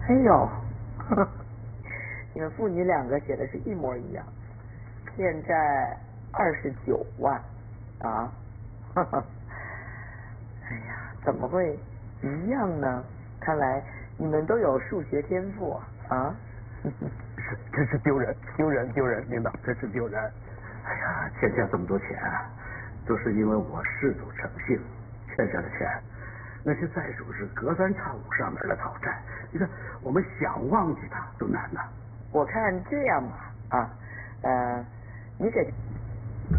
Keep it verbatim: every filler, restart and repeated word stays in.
哎呦，呵呵你们父女两个写的是一模一样。现在二十九万啊，呵呵哎呀，怎么会一样呢？看来你们都有数学天赋啊！ 是，真是丢人，丢人，丢人！领导，真是丢人！ 哎呀，欠下这么多钱啊，都是因为我嗜赌成性欠下的钱。那些债主是隔三差五上门来讨债，你看我们想忘记他都难呐。 我看这样吧，啊，呃，你给